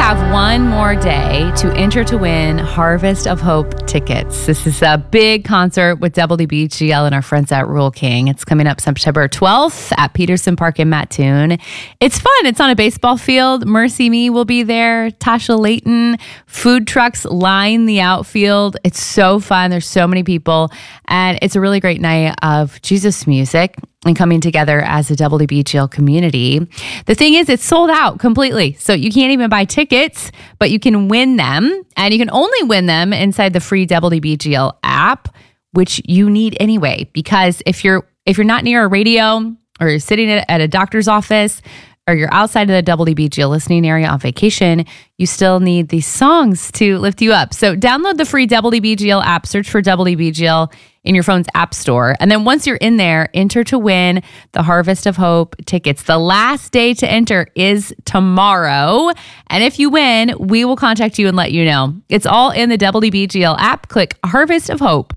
have one more day to enter to win Harvest of Hope tickets. This is a big concert with WBGL and our friends at Rural King. It's coming up September 12th at Peterson Park in Mattoon. It's fun. It's on a baseball field. Mercy Me will be there. Tasha Layton. Food trucks line the outfield. It's so fun. There's so many people. And it's a really great night of Jesus music and coming together as a WBGL community. The thing is, it's sold out completely. So you can't even buy tickets, but you can win them. And you can only win them inside the free WBGL app, which you need anyway. Because if you're not near a radio, or you're sitting at a doctor's office, or you're outside of the WBGL listening area on vacation, you still need these songs to lift you up. So download the free WBGL app, search for WBGL in your phone's app store. And then once you're in there, enter to win the Harvest of Hope tickets. The last day to enter is tomorrow. And if you win, we will contact you and let you know. It's all in the WBGL app. Click Harvest of Hope.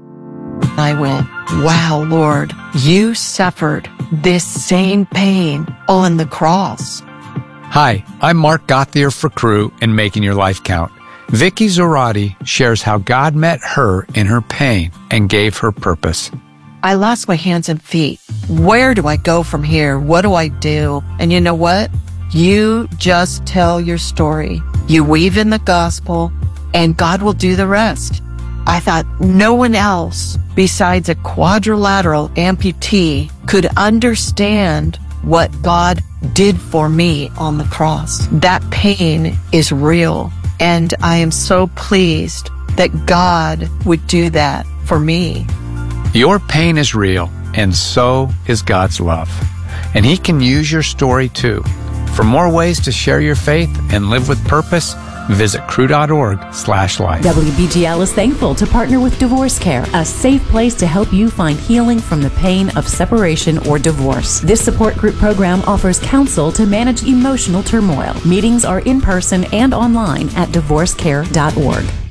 I went, wow, Lord, you suffered this same pain on the cross. Hi, I'm Mark Gothier for Crew and Making Your Life Count. Vicky Zorati shares how God met her in her pain and gave her purpose. I lost my hands and feet. Where do I go from here? What do I do? And you know what? You just tell your story. You weave in the gospel, and God will do the rest. I thought no one else besides a quadrilateral amputee could understand what God did for me on the cross. That pain is real, and I am so pleased that God would do that for me. Your pain is real, and so is God's love. And He can use your story too. For more ways to share your faith and live with purpose, visit crew.org/life. WBGL is thankful to partner with Divorce Care, a safe place to help you find healing from the pain of separation or divorce. This support group program offers counsel to manage emotional turmoil. Meetings are in person and online at divorcecare.org.